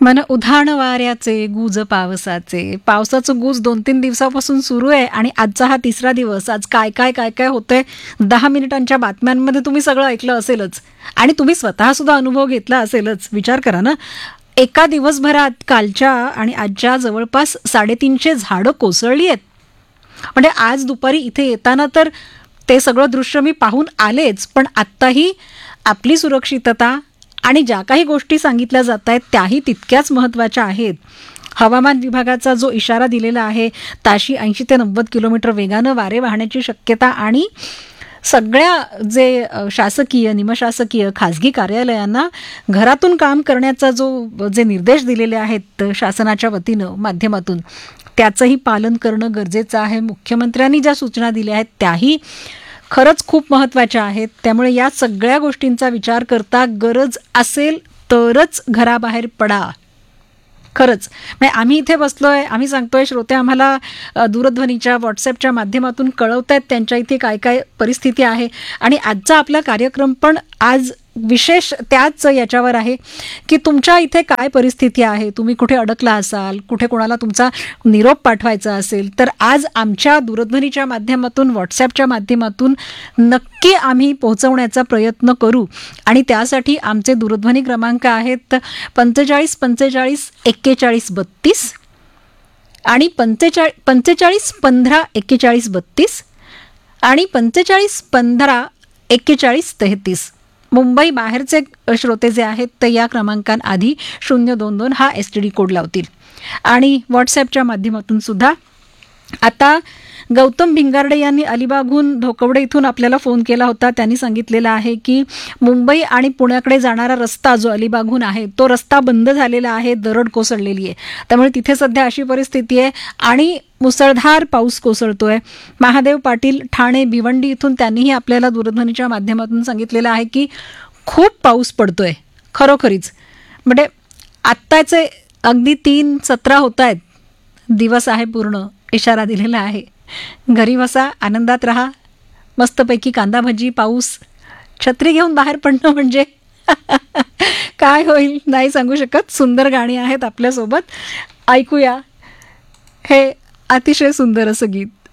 मन उधाण वाऱ्याचे गुज पावसाचे. पावसाचं गुज 2-3 दिवसापासून सुरू आहे आणि आजचा हा तिसरा दिवस. आज काय काय काय काय होतंय 10 मिनिटांच्या बातम्यांमध्ये तुम्ही सगळं ऐकलं असेलच आणि तुम्ही स्वतः सुद्धा अनुभव घेतला असेलच. विचार करा ना, एका दिवसभरात कालच्या आणि आजच्या जवळपास 350 झाडं कोसळली आहेत. म्हणजे आज दुपारी इथे येताना तर ते सगळं दृश्य मी पाहून आलेच, पण आत्ताही आपली सुरक्षितता आणि ज्या काही गोष्टी सांगितल्या जात आहेत त्याही तितक्याच महत्त्वाच्या आहेत. हवामान विभागाचा जो इशारा दिलेला आहे, ताशी 80 ते 90 किलोमीटर वेगानं वारे वाहण्याची शक्यता आणि सगळ्या जे शासकीय, निमशासकीय, खाजगी कार्यालयांना घरातून काम करण्याचा जे निर्देश दिलेले आहेत शासनाच्या वतीनं माध्यमातून, त्याचंही पालन करणं गरजेचं आहे. मुख्यमंत्र्यांनी ज्या सूचना दिल्या आहेत त्याही खरंच खूप महत्त्वाच्या आहेत. त्यामुळे या सगळ्या गोष्टींचा विचार करता गरज असेल तरच घराबाहेर पडा. खरंच म्हणजे आम्ही इथे बसलोय, आम्ही सांगतोय, श्रोते आम्हाला दूरध्वनीच्या व्हॉट्सॲपच्या माध्यमातून कळवत आहेत त्यांच्या इथे काय काय परिस्थिती आहे. आणि आजचा आपला कार्यक्रम पण आज विशेष त्याच याच्यावर आहे की तुमच्या इथे काय परिस्थिती आहे, तुम्ही कुठे अडकला असाल, कुठे कोणाला तुमचा निरोप पाठवायचा असेल तर आज आमच्या दूरध्वनीच्या माध्यमातून, व्हॉट्सॲपच्या माध्यमातून नक्की आम्ही पोहोचवण्याचा प्रयत्न करू. आणि त्यासाठी आमचे दूरध्वनी क्रमांक आहेत 45 45 41 32 आणि 45 15 41 32 आणि 45 15 41 33. मुंबई बाहेरचे श्रोते जे आहेत ते या क्रमांकांआधी 022 हा STD कोड लावतील. आणि व्हॉट्सॲपच्या माध्यमातून सुद्धा आता गौतम भिंगारडे यांनी अलिबागहून धोकवडे इथून आपल्याला फोन केला होता. त्यांनी सांगितलेलं आहे की मुंबई आणि पुण्याकडे जाणारा रस्ता जो अलिबागहून आहे तो रस्ता बंद झालेला आहे, दरड कोसळलेली आहे. त्यामुळे तिथे सध्या अशी परिस्थिती आहे आणि मुसळधार पाऊस कोसळतोय. महादेव पाटील ठाणे भिवंडी इथून त्यांनीही आपल्याला दूरध्वनीच्या माध्यमातून सांगितलेलं आहे की खूप पाऊस पडतोय खरोखरीच. म्हणजे आत्ताचे अगदी 3:17 होत आहेत, दिवस आहे पूर्ण, इशारा दिलेला आहे. घरी बसा, आनंदात राहा, मस्तपैकी कांदा भजी, पाऊस, छत्री घेऊन बाहेर पडणं म्हणजे काय होईल नाही सांगू शकत. सुंदर गाणी आहेत आपल्यासोबत, ऐकूया हे अतिशय सुंदर असं गीत.